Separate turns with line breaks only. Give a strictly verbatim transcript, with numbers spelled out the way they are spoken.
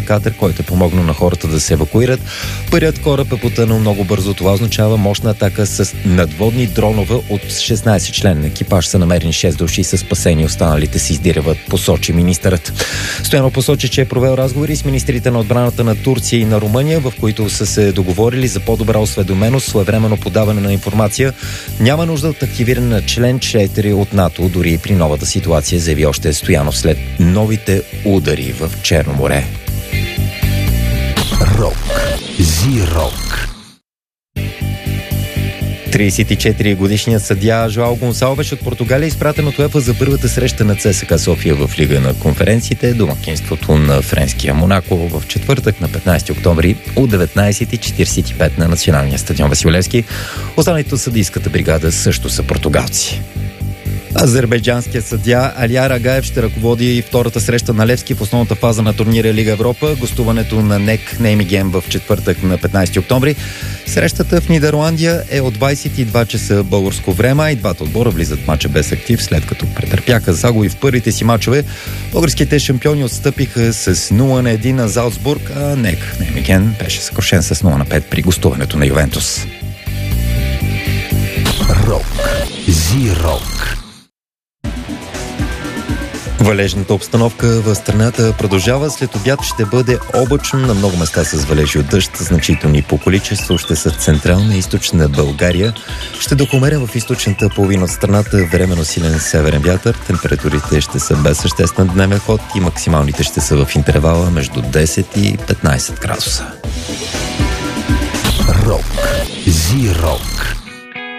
катер, който е помогнал на хората да се евакуират. Първият кораб е потънал много бързо. Това означава мощна атака с надводни дронове от шестнайсет член екипаж. Са намерени шест души са спасени, останалите се издиряват, посочи министърът. Стоянов посочи, че е провел разговори с министрите на отбраната на Турция и на Румъния, в които са се договорили за по-добра осведоменост, своевременно подаване на информация. Няма нужда от активиране на член четири от НАТО, дори и при новата ситуация, заяви още Стоянов след новите удари в Черно море.
Рок. Зи-рок.
трийсет и четири годишният съдия Жоао Гонсалвеш от Португалия, изпратен от УЕФА за първата среща на ЦСКА София в Лига на конференциите, домакинството на френския Монако в четвъртък на петнайсети октомври от деветнайсет и четирийсет и пет на националния стадион Васил Левски. Останалите от съдийската бригада също са португалци. Азербайджанският съдия Алия Рагаев ще ръководи втората среща на Левски в основната фаза на турнира Лига Европа. Гостуването на НЕК Неймеген в четвъртък на петнайсети октомври. Срещата в Нидерландия е от двайсет и два часа българско време, и двата отбора влизат в мача без актив, след като претърпяха загуби в първите си мачове. Българските шампиони отстъпиха с нула на едно на Залцбург, а НЕК Неймеген беше съкрушен с нула на пет при гостуването на Ювентус.
Рок. Зи-рок.
Валежната обстановка в страната продължава. След обяд ще бъде облачно, на много места с валежи от дъжд. Значителни по количество ще са в централна и източна България. Ще дохомеря в източната половина от страната временно силен северен вятър. Температурите ще са без съществен дневен ход и максималните ще са в интервала между десет и петнайсет градуса.
Рок. Зи-рок.